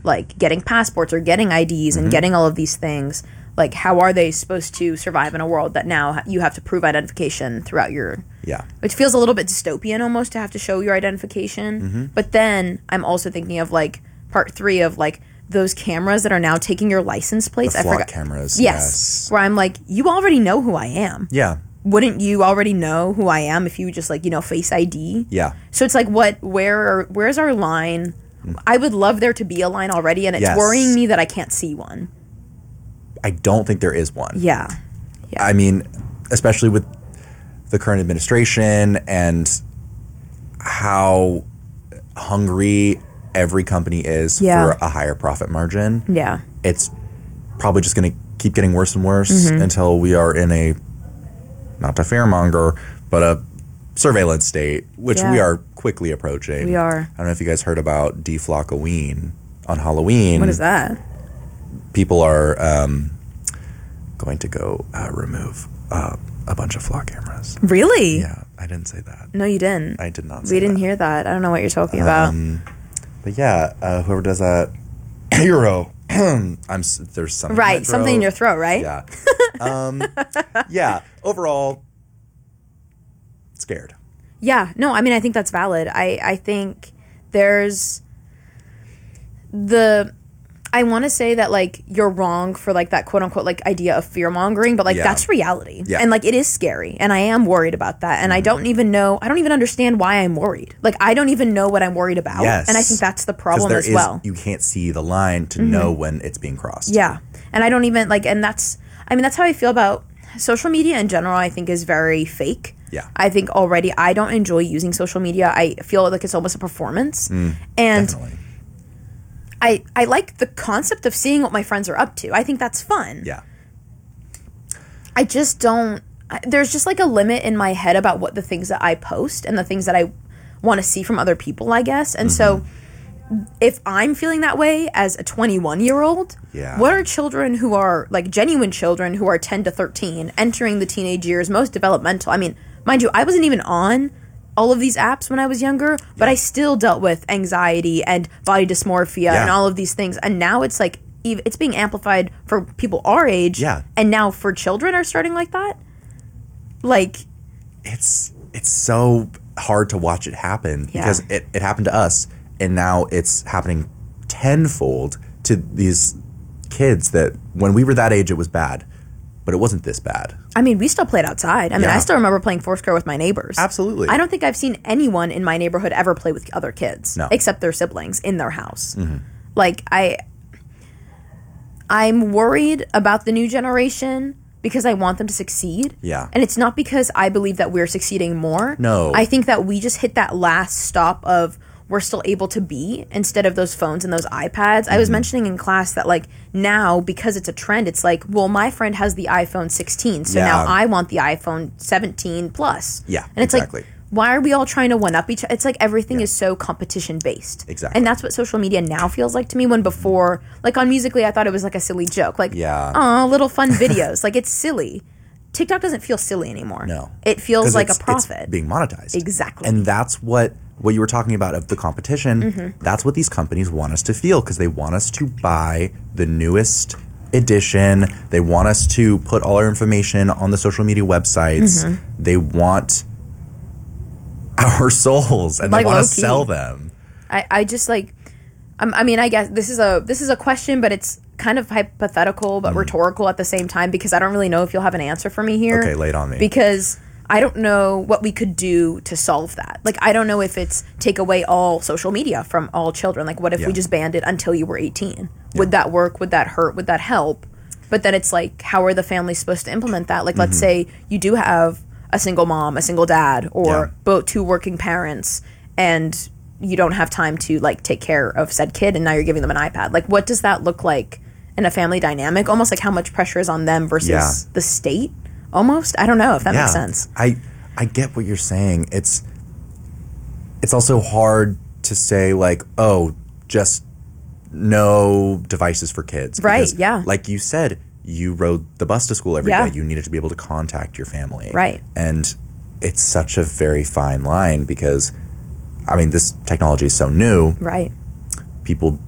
like getting passports or getting IDs and getting all of these things. Like, how are they supposed to survive in a world that now you have to prove identification throughout your... Yeah. Which feels a little bit dystopian almost to have to show your identification. But then I'm also thinking of, like, part 3 of, like, those cameras that are now taking your license plates. The flock cameras. Yes. Where I'm like, you already know who I am. Yeah. Wouldn't you already know who I am if you just, like, you know, Face ID? Yeah. So it's like, where's our line? I would love there to be a line already, and it's worrying me that I can't see one. I don't think there is one. Yeah. I mean, especially with the current administration and how hungry every company is for a higher profit margin. Yeah. It's probably just going to keep getting worse and worse until we are in a, not to fearmonger, but a surveillance state, which we are quickly approaching. We are. I don't know if you guys heard about Deflockoween on Halloween. What is that? People are going to go remove a bunch of flock cameras. Really? Yeah, I didn't say that. No, you didn't. I did not say that. We didn't hear that. I don't know what you're talking about. But yeah, whoever does that, hero. There's something right, something in your throat, right? Yeah. Yeah. Overall, scared. Yeah. No, I mean, I think that's valid. I think there's I want to say that, like, you're wrong for, like, that quote-unquote, like, idea of fear-mongering, but, like, that's reality. Yeah. And, like, it is scary, and I am worried about that, and I don't even understand why I'm worried. Like, I don't even know what I'm worried about, and I think that's the problem as well. You can't see the line to know when it's being crossed. Yeah, and I don't even, like, and that's how I feel about social media in general. I think is very fake. Yeah. I think already I don't enjoy using social media. I feel like it's almost a performance, and Definitely. I like the concept of seeing what my friends are up to. I think that's fun. Yeah. I just don't... There's just, like, a limit in my head about what the things that I post and the things that I want to see from other people, I guess. And so if I'm feeling that way as a 21-year-old, what are children who are, like, genuine children who are 10 to 13, entering the teenage years, most developmental? I mean, mind you, I wasn't even on all of these apps when I was younger, but I still dealt with anxiety and body dysmorphia and all of these things. And now it's like, it's being amplified for people our age. Yeah. And now for children are starting like that. Like, it's so hard to watch it happen because it happened to us, and now it's happening tenfold to these kids that when we were that age, it was bad. But it wasn't this bad. I mean, we still played outside. I mean, I still remember playing Foursquare with my neighbors. Absolutely. I don't think I've seen anyone in my neighborhood ever play with other kids. No. Except their siblings in their house. Like, I'm worried about the new generation because I want them to succeed. Yeah. And it's not because I believe that we're succeeding more. No. I think that we just hit that last stop of we're still able to be instead of those phones and those iPads. I was mentioning in class that, like, now because it's a trend, it's like, well, my friend has the iPhone 16, so now I want the iPhone 17 plus. Yeah, and it's like, why are we all trying to one up each other? It's like everything is so competition based. Exactly. And that's what social media now feels like to me, when before, like on Musical.ly, I thought it was like a silly joke. Like, aw, little fun videos. Like, it's silly. TikTok doesn't feel silly anymore. No. It feels like a profit. It's being monetized. Exactly. And that's what you were talking about of the competition. That's what these companies want us to feel, because they want us to buy the newest edition. They want us to put all our information on the social media websites. They want our souls, and they want to sell them. I just, like, I mean, I guess this is a question, but it's kind of hypothetical but rhetorical at the same time, because I don't really know if you'll have an answer for me here. Okay, lay it on me. Because I don't know what we could do to solve that. Like, I don't know if it's take away all social media from all children. Like, what if we just banned it until you were 18? Would that work? Would that hurt? Would that help? But then it's like, how are the families supposed to implement that? Like, let's say you do have a single mom, a single dad, or both two working parents, and you don't have time to, like, take care of said kid, and now you're giving them an iPad. Like, what does that look like in a family dynamic? Almost like how much pressure is on them versus the state? Almost? I don't know if that makes sense. I get what you're saying. It's also hard to say, like, oh, just no devices for kids. Right, because, like you said, you rode the bus to school every day. You needed to be able to contact your family. Right. And it's such a very fine line because, I mean, this technology is so new. Right. People